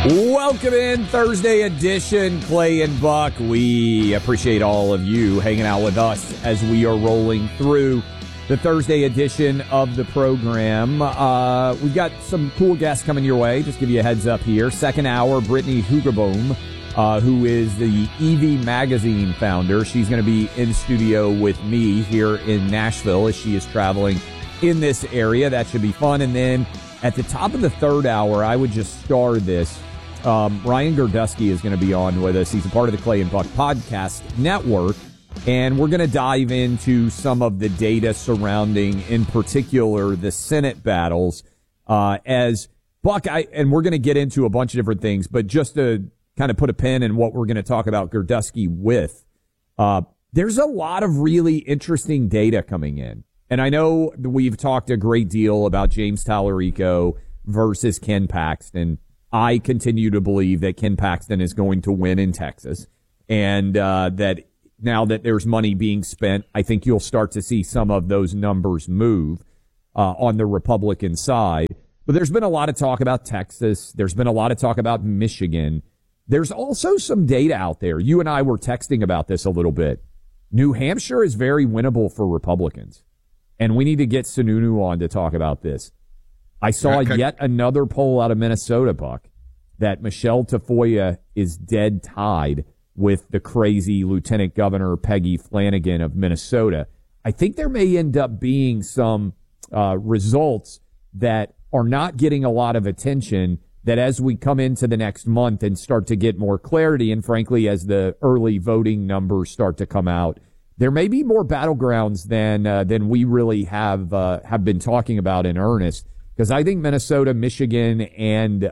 Welcome in, Thursday edition, Clay and Buck. We appreciate all of you hanging out with us as we are rolling through the Thursday edition of the program. We've got some cool guests coming your way. Just give you a heads up here. Second hour, Brittany Hugerboom, who is the EV Magazine founder. She's going to be in studio with me here in Nashville as she is traveling in this area. That should be fun. And then at the top of the third hour, I would just star this. Ryan Girdusky is going to be on with us. He's a part of the Clay and Buck podcast network, and we're going to dive into some of the data surrounding, in particular, the Senate battles. As Buck, and we're going to get into a bunch of different things, but just to kind of put a pin in what we're going to talk about Girdusky with, there's a lot of really interesting data coming in. And I know we've talked a great deal about James Tallarico versus Ken Paxton. I continue to believe that Ken Paxton is going to win in Texas, and that now that there's money being spent, I think you'll start to see some of those numbers move on the Republican side. But there's been a lot of talk about Texas. There's been a lot of talk about Michigan. There's also some data out there. You and I were texting about this a little bit. New Hampshire is very winnable for Republicans, and we need to get Sununu on to talk about this. I saw yet another poll out of Minnesota, Buck, that Michelle Tafoya is dead tied with the crazy Lieutenant Governor Peggy Flanagan of Minnesota. I think there may end up being some results that are not getting a lot of attention, that as we come into the next month and start to get more clarity, and frankly, as the early voting numbers start to come out, there may be more battlegrounds than we really have been talking about in earnest. Because I think Minnesota, Michigan, and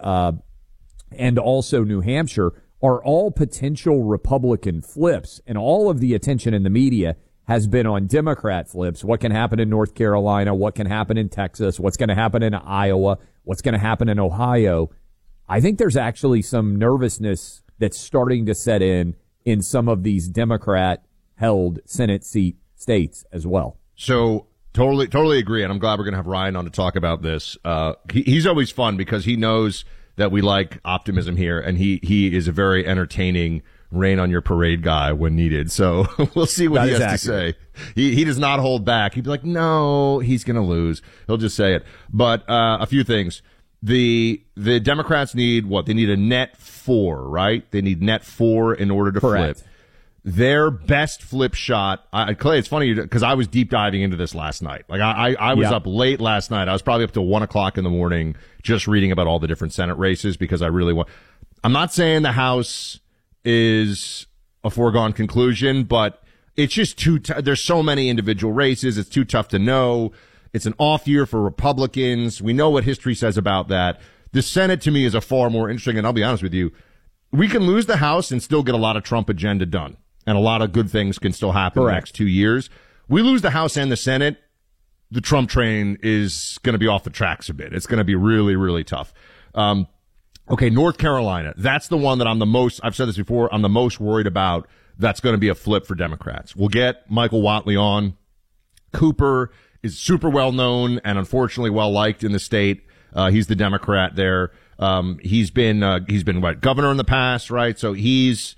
also New Hampshire are all potential Republican flips, and all of the attention in the media has been on Democrat flips. What can happen in North Carolina? What can happen in Texas? What's going to happen in Iowa? What's going to happen in Ohio? I think there's actually some nervousness that's starting to set in some of these Democrat-held Senate seat states as well. So Totally agree, and I'm glad we're going to have Ryan on to talk about this. He's always fun because he knows that we like optimism here, and he is a very entertaining rain on your parade guy when needed. So we'll see what he has to say. He does not hold back. He'd be like, no, he's going to lose. He'll just say it. But a few things. The Democrats need what? They need a net 4, right? They need net 4 in order to Correct. flip. Their best flip shot, Clay, it's funny because I was deep diving into this last night. Like I was up late last night. I was probably up till 1 o'clock in the morning just reading about all the different Senate races because I really want. I'm not saying the House is a foregone conclusion, but it's just there's so many individual races. It's too tough to know. It's an off year for Republicans. We know what history says about that. The Senate to me is a far more interesting, and I'll be honest with you, we can lose the House and still get a lot of Trump agenda done. And a lot of good things can still happen in the next 2 years. We lose the House and the Senate, the Trump train is going to be off the tracks a bit. It's going to be really, really tough. Okay, North Carolina. That's the one that I've said this before, I'm the most worried about. That's going to be a flip for Democrats. We'll get Michael Whatley on. Cooper is super well known and unfortunately well liked in the state. He's the Democrat there. He's been governor in the past, right? So he's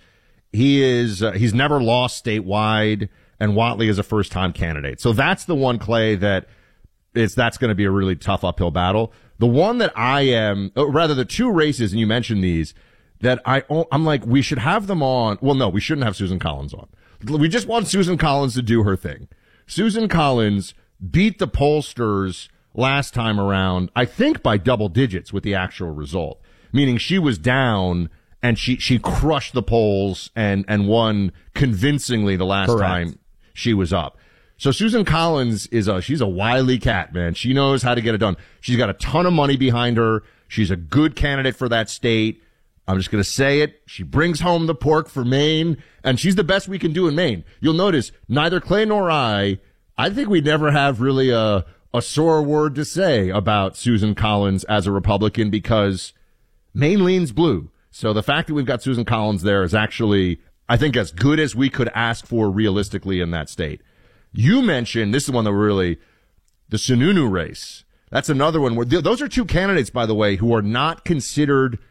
never lost statewide, and Whatley is a first-time candidate. So that's the one, Clay, that's going to be a really tough uphill battle. The one that the two races, and you mentioned these, that I'm like, we should have them on. Well, no, we shouldn't have Susan Collins on. We just want Susan Collins to do her thing. Susan Collins beat the pollsters last time around, I think by double digits with the actual result, meaning she was down and she crushed the polls and won convincingly the last time she was up. So Susan Collins she's a wily cat, man. She knows how to get it done. She's got a ton of money behind her. She's a good candidate for that state. I'm just going to say it. She brings home the pork for Maine, and she's the best we can do in Maine. You'll notice neither Clay nor I think we never have really a sore word to say about Susan Collins as a Republican because Maine leans blue. So the fact that we've got Susan Collins there is actually, I think, as good as we could ask for realistically in that state. You mentioned, this is one that really, the Sununu race. That's another one where those are two candidates, by the way, who are not considered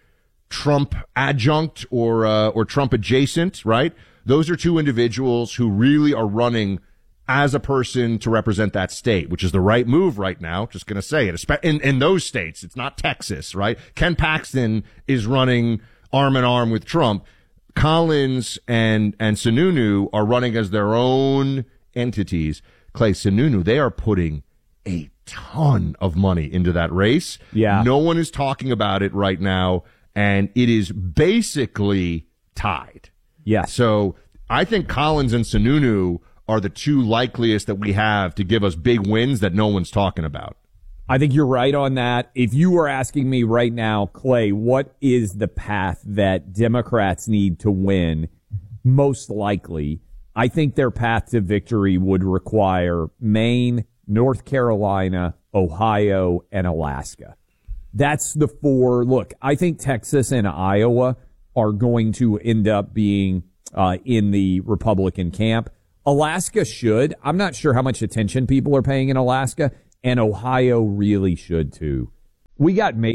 Trump adjunct or Trump adjacent, right? Those are two individuals who really are running as a person to represent that state, which is the right move right now. Just going to say it. In those states, it's not Texas, right? Ken Paxton is running arm in arm with Trump. Collins and Sununu are running as their own entities. Clay, Sununu, they are putting a ton of money into that race. Yeah. No one is talking about it right now, and it is basically tied. Yeah. So I think Collins and Sununu are the two likeliest that we have to give us big wins that no one's talking about. I think you're right on that. If you were asking me right now, Clay, what is the path that Democrats need to win most likely, I think their path to victory would require Maine, North Carolina, Ohio, and Alaska. That's the four. Look, I think Texas and Iowa are going to end up being in the Republican camp. Alaska should. I'm not sure how much attention people are paying in Alaska. And Ohio really should too. We're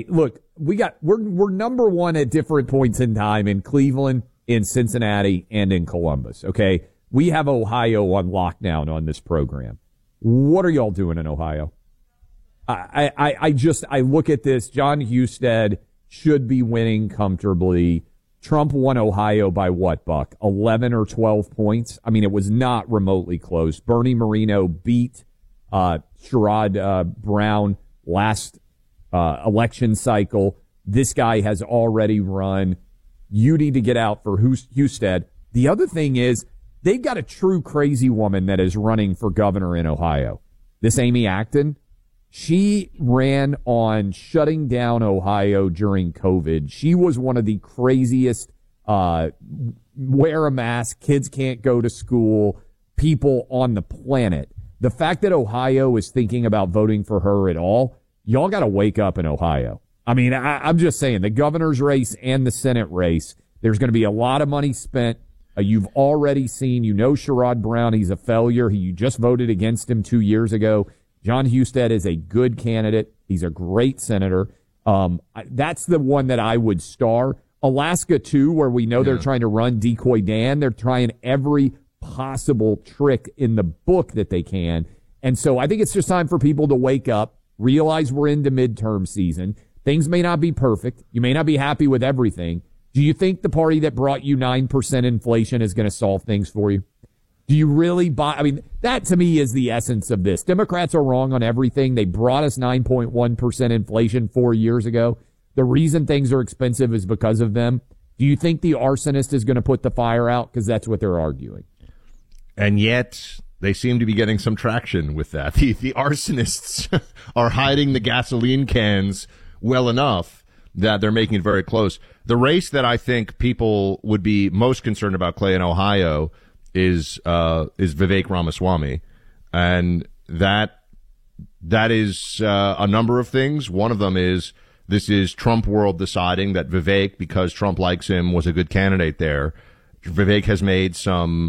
number one at different points in time in Cleveland, in Cincinnati, and in Columbus. Okay. We have Ohio on lockdown on this program. What are y'all doing in Ohio? I look at this. John Husted should be winning comfortably. Trump won Ohio by what, Buck? 11 or 12 points? I mean, it was not remotely close. Bernie Moreno beat Sherrod Brown last election cycle. This guy has already run. You need to get out for Husted. The other thing is they've got a true crazy woman that is running for governor in Ohio. This Amy Acton, she ran on shutting down Ohio during COVID. She was one of the craziest wear a mask, kids can't go to school, people on the planet. The fact that Ohio is thinking about voting for her at all, y'all got to wake up in Ohio. I mean, I'm just saying, the governor's race and the Senate race, there's going to be a lot of money spent. You've already seen, Sherrod Brown, he's a failure. You just voted against him 2 years ago. John Husted is a good candidate. He's a great senator. That's the one that I would star. Alaska, too, where we know they're trying to run Decoy Dan. They're trying every possible trick in the book that they can. And so I think it's just time for people to wake up, realize we're into midterm season. Things may not be perfect. You may not be happy with everything. Do you think the party that brought you 9% inflation is going to solve things for you? Do you really buy? I mean, that to me is the essence of this. Democrats are wrong on everything. They brought us 9.1% inflation 4 years ago. The reason things are expensive is because of them. Do you think the arsonist is going to put the fire out? Because that's what they're arguing. And yet they seem to be getting some traction with that. The arsonists are hiding the gasoline cans well enough that they're making it very close. The race that I think people would be most concerned about, Clay, in Ohio is Vivek Ramaswamy. And that is a number of things. One of them is this is Trump world deciding that Vivek, because Trump likes him, was a good candidate there. Vivek has made some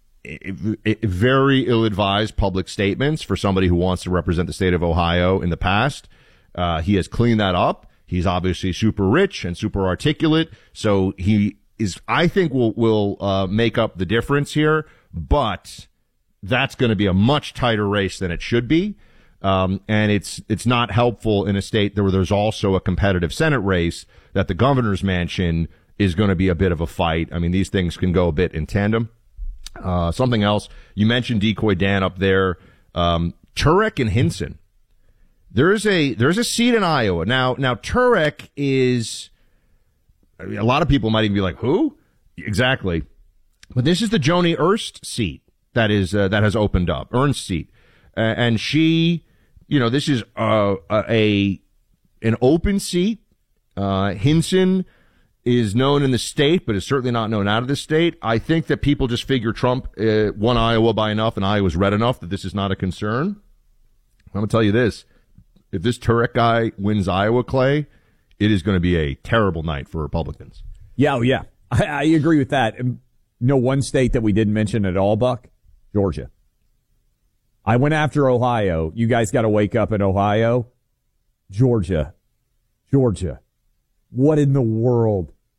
very ill-advised public statements for somebody who wants to represent the state of Ohio in the past. He has cleaned that up. He's obviously super rich and super articulate. So he is, I think, will make up the difference here. But that's going to be a much tighter race than it should be. And it's not helpful in a state where there's also a competitive Senate race that the governor's mansion is going to be a bit of a fight. I mean, these things can go a bit in tandem. Something else, you mentioned Decoy Dan up there. Turek and Hinson. There's a seat in Iowa. Now Turek is, I mean, a lot of people might even be like, who? Exactly. But this is the Joni Ernst seat that has opened up, Ernst seat. And she, this is an open seat. Hinson is known in the state, but is certainly not known out of the state. I think that people just figure Trump won Iowa by enough and Iowa's red enough that this is not a concern. I'm going to tell you this. If this Turek guy wins Iowa, Clay, it is going to be a terrible night for Republicans. Yeah, I agree with that. One state that we didn't mention at all, Buck? Georgia. I went after Ohio. You guys got to wake up in Ohio. Georgia. What in the world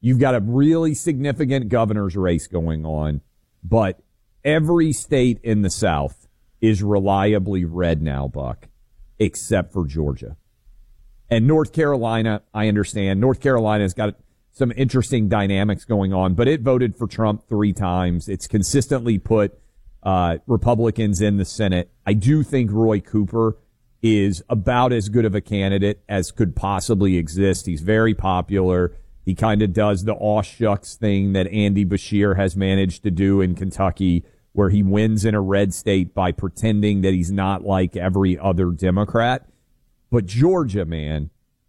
You've got a really significant governor's race going on, but every state in the South is reliably red now, Buck, except for Georgia. And North Carolina, I understand. North Carolina's got some interesting dynamics going on, but it voted for Trump 3 times. It's consistently put Republicans in the Senate. I do think Roy Cooper is about as good of a candidate as could possibly exist. He's very popular. He kind of does the aw shucks thing that Andy Beshear has managed to do in Kentucky, where he wins in a red state by pretending that he's not like every other Democrat. But Georgia, man,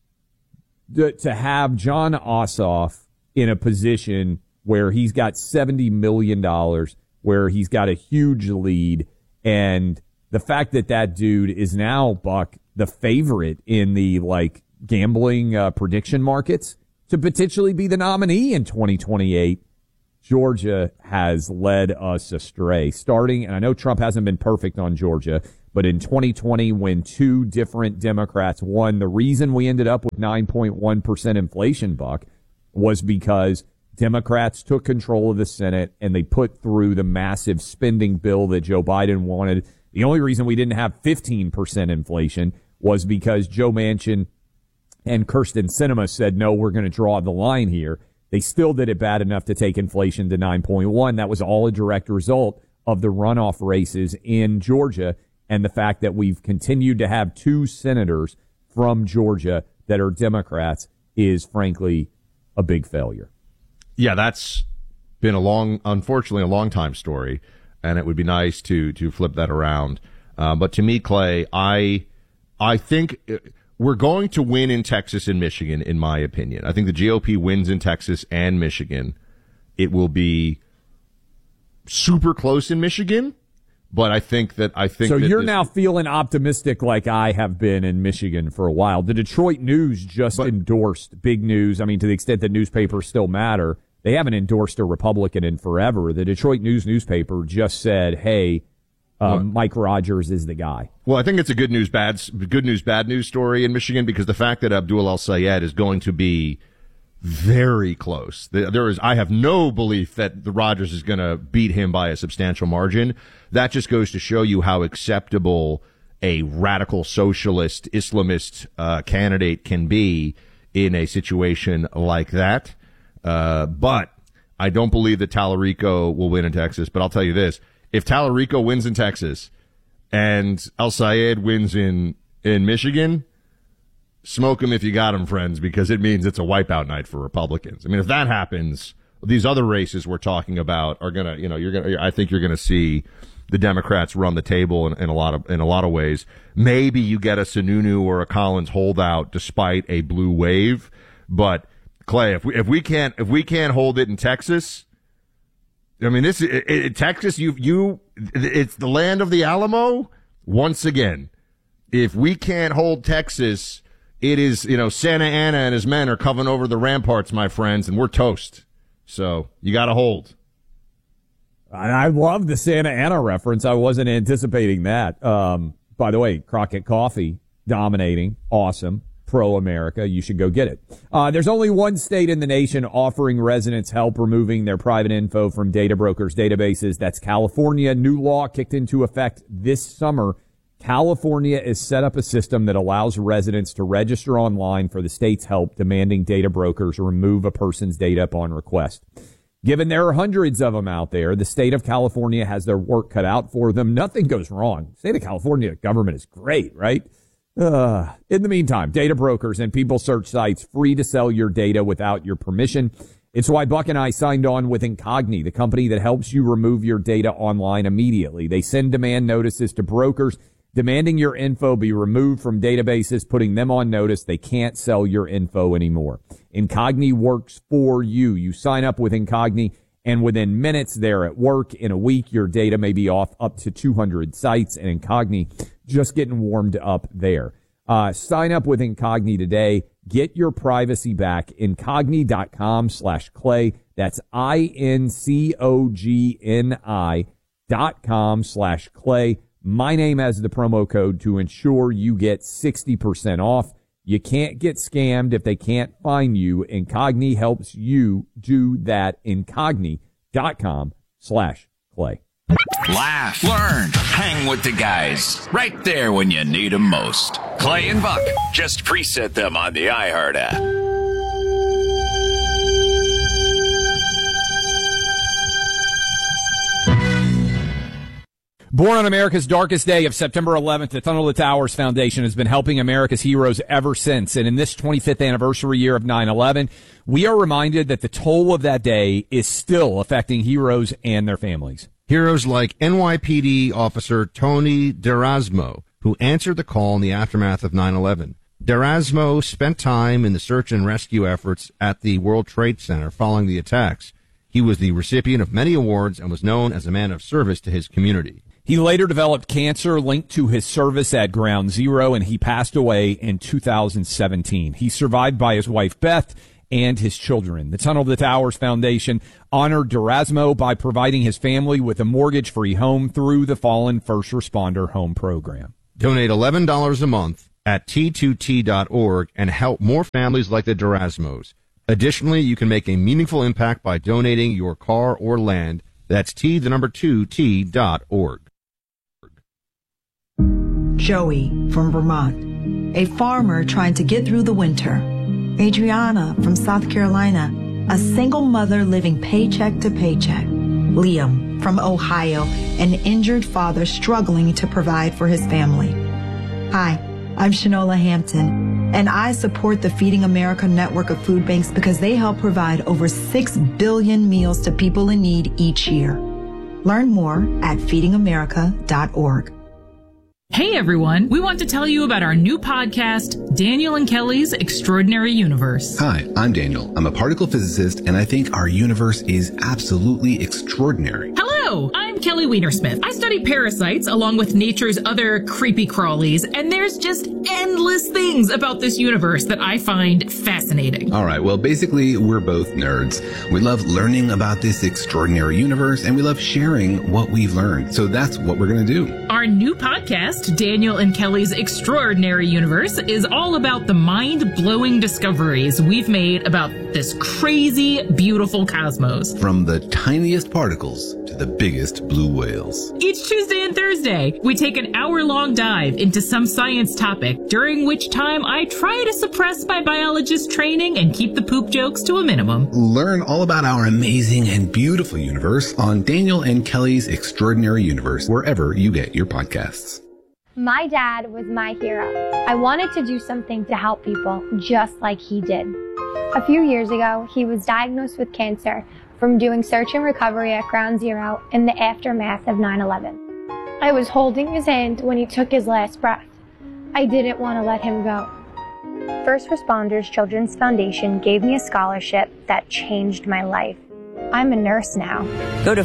to have Jon Ossoff in a position where he's got $70 million, where he's got a huge lead, and the fact that that dude is now, Buck, the favorite in the gambling prediction markets to potentially be the nominee in 2028, Georgia has led us astray. Starting, and I know Trump hasn't been perfect on Georgia, but in 2020, when 2 different Democrats won, the reason we ended up with 9.1% inflation, Buck, was because Democrats took control of the Senate and they put through the massive spending bill that Joe Biden wanted. The only reason we didn't have 15% inflation was because Joe Manchin and Kyrsten Sinema said, no, we're going to draw the line here. They still did it bad enough to take inflation to 9.1. That was all a direct result of the runoff races in Georgia and the fact that we've continued to have 2 senators from Georgia that are Democrats is, frankly, a big failure. Yeah, that's been unfortunately, a long time story, and it would be nice to flip that around. But to me, Clay, I think we're going to win in Texas and Michigan, in my opinion. I think the GOP wins in Texas and Michigan. It will be super close in Michigan, but I think that you're now feeling optimistic like I have been in Michigan for a while. The Detroit News just endorsed big news. I mean, to the extent that newspapers still matter, they haven't endorsed a Republican in forever. The Detroit News newspaper just said, hey, Mike Rogers is the guy. Well, I think it's a good news, bad news story in Michigan, because the fact that Abdul El-Sayed is going to be very close. I have no belief that the Rogers is going to beat him by a substantial margin. That just goes to show you how acceptable a radical socialist Islamist candidate can be in a situation like that. But I don't believe that Tallarico will win in Texas. But I'll tell you this. If Tallarico wins in Texas and El-Sayed wins in Michigan, smoke him if you got him, friends, because it means it's a wipeout night for Republicans. I mean, if that happens, these other races we're talking about are gonna, I think you're gonna see the Democrats run the table in a lot of ways. Maybe you get a Sununu or a Collins holdout despite a blue wave, but Clay, if we can't hold it in Texas, I mean, Texas, it's the land of the Alamo once again. If we can't hold Texas, it is, Santa Anna and his men are coming over the ramparts, my friends, and we're toast. So you got to hold. I love the Santa Ana reference. I wasn't anticipating that. By the way, Crockett Coffee, dominating, awesome, pro-America. You should go get it. There's only one state in the nation offering residents help removing their private info from data brokers' databases. That's California. New law kicked into effect this summer. California has set up a system that allows residents to register online for the state's help, demanding data brokers remove a person's data upon request. Given there are hundreds of them out there, the state of California has their work cut out for them. Nothing goes wrong. The state of California government is great, right? In the meantime, data brokers and people search sites free to sell your data without your permission. It's why Buck and I signed on with Incogni, the company that helps you remove your data online immediately. They send demand notices to brokers demanding your info be removed from databases, putting them on notice they can't sell your info anymore. Incogni works for you. You sign up with Incogni, and within minutes they're at work. In a week, your data may be off up to 200 sites, and Incogni just getting warmed up there. Sign up with Incogni today. Get your privacy back. Incogni.com/Clay. That's INCOGNI.com/Clay. My name has the promo code to ensure you get 60% off. You can't get scammed if they can't find you. Incogni helps you do that. Incogni.com/Clay. Laugh, learn, hang with the guys. Right there when you need them most. Clay and Buck. Just preset them on the iHeart app. Born on America's darkest day of September 11th, the Tunnel to Towers Foundation has been helping America's heroes ever since. And in this 25th anniversary year of 9/11, we are reminded that the toll of that day is still affecting heroes and their families. Heroes like NYPD officer Tony D'Erasmo, who answered the call in the aftermath of 9/11. D'Erasmo spent time in the search and rescue efforts at the World Trade Center following the attacks. He was the recipient of many awards and was known as a man of service to his community. He later developed cancer linked to his service at Ground Zero, and he passed away in 2017. He's survived by his wife, Beth, and his children. The Tunnel to Towers Foundation honored D'Erasmo by providing his family with a mortgage-free home through the Fallen First Responder Home Program. Donate $11 a month at T2T.org and help more families like the D'Erasmos. Additionally, you can make a meaningful impact by donating your car or land. That's T2T.org. Joey from Vermont, a farmer trying to get through the winter. Adriana from South Carolina, a single mother living paycheck to paycheck. Liam from Ohio, an injured father struggling to provide for his family. Hi, I'm Shanola Hampton, and I support the Feeding America network of food banks because they help provide over 6 billion meals to people in need each year. Learn more at feedingamerica.org. Hey everyone, we want to tell you about our new podcast, Daniel and Kelly's Extraordinary Universe. Hi, I'm Daniel. I'm a particle physicist, and I think our universe is absolutely extraordinary. Hello, I'm Kelly Wienersmith. I study parasites along with nature's other creepy crawlies, and there's just endless things about this universe that I find fascinating. All right, well, basically, we're both nerds. We love learning about this extraordinary universe, and we love sharing what we've learned. So that's what we're going to do. Our new podcast, Daniel and Kelly's Extraordinary Universe, is all about the mind-blowing discoveries we've made about this crazy, beautiful cosmos. From the tiniest particles to the biggest blue whales. Each Tuesday and Thursday, we take an hour-long dive into some science topic, during which time I try to suppress my biologist training and keep the poop jokes to a minimum. Learn all about our amazing and beautiful universe on Daniel and Kelly's Extraordinary Universe, wherever you get your podcasts. My dad was my hero. I wanted to do something to help people just like he did. A few years ago, he was diagnosed with cancer from doing search and recovery at Ground Zero in the aftermath of 9/11. I was holding his hand when he took his last breath. I didn't want to let him go. First Responders Children's Foundation gave me a scholarship that changed my life. I'm a nurse now. Go to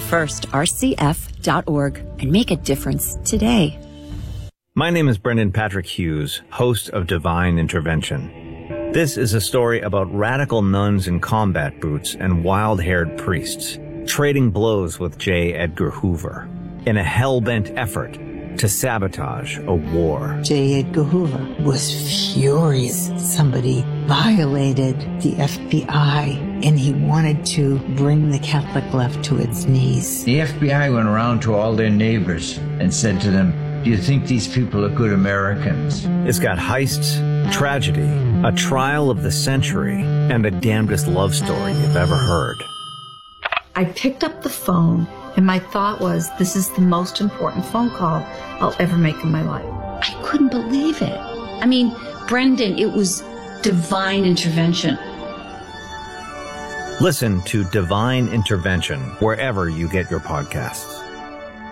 firstrcf.org and make a difference today. My name is Brendan Patrick Hughes, host of Divine Intervention. This is a story about radical nuns in combat boots and wild-haired priests trading blows with J. Edgar Hoover in a hell-bent effort to sabotage a war. J. Edgar Hoover was furious. Somebody violated the FBI, and he wanted to bring the Catholic left to its knees. The FBI went around to all their neighbors and said to them, "Do you think these people are good Americans?" It's got heists, tragedy, a trial of the century, and the damnedest love story you've ever heard. I picked up the phone, and my thought was, this is the most important phone call I'll ever make in my life. I couldn't believe it. I mean, Brendan, it was divine intervention. Listen to Divine Intervention wherever you get your podcasts.